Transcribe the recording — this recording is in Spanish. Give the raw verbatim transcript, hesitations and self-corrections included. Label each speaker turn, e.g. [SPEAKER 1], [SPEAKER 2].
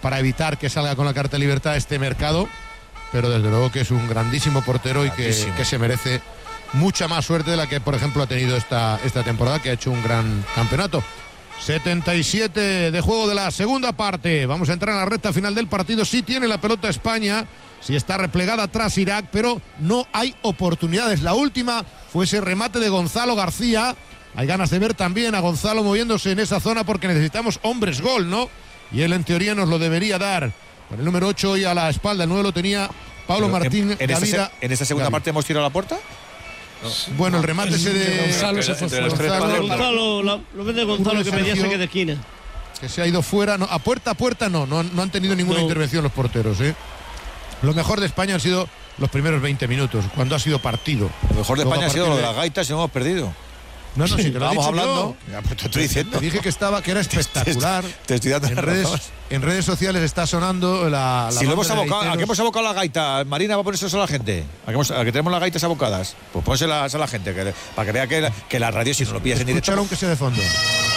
[SPEAKER 1] para evitar que salga con la carta de libertad este Mercado, pero desde luego que es un grandísimo portero y que, que se merece mucha más suerte de la que, por ejemplo, ha tenido esta, esta temporada, que ha hecho un gran campeonato. setenta y siete de juego de la segunda parte. Vamos a entrar en la recta final del partido. Sí tiene la pelota España, sí está replegada atrás Irak, pero no hay oportunidades. La última fue ese remate de Gonzalo García. Hay ganas de ver también a Gonzalo moviéndose en esa zona porque necesitamos hombres gol, ¿no? Y él en teoría nos lo debería dar. Con el número ocho hoy a la espalda, el nueve lo tenía Pablo
[SPEAKER 2] Pero
[SPEAKER 1] Martín.
[SPEAKER 2] En, en, esta, ¿En esta segunda Gavi. parte hemos tirado a la puerta?
[SPEAKER 1] No. Bueno, el remate ese de
[SPEAKER 3] Gonzalo se fue fuera.
[SPEAKER 4] Gonzalo, Gonzalo, la, lo ves de Gonzalo que pedía saque de esquina.
[SPEAKER 1] Que se ha ido fuera, no, a puerta a puerta no, no, no han tenido ninguna no. intervención los porteros, ¿eh? Lo mejor de España han sido los primeros veinte minutos, cuando ha sido partido.
[SPEAKER 2] Lo mejor de España ha sido lo de las gaitas y no hemos perdido.
[SPEAKER 1] No, no, si te lo he dicho
[SPEAKER 2] hablando.
[SPEAKER 1] Ya, pues te estoy diciendo. Te dije que estaba, que era espectacular.
[SPEAKER 2] Te, te estoy dando
[SPEAKER 1] en redes, en redes sociales está sonando la. la
[SPEAKER 2] si lo hemos abocado, ¿a qué hemos abocado la gaita? Marina va a ponerse eso a la gente. ¿A que, hemos, a que tenemos las gaitas abocadas? Pues pónselas a la gente, que, para que vea que la, que la radio, si no lo pillas en directo.
[SPEAKER 1] Escucharon que sea de fondo.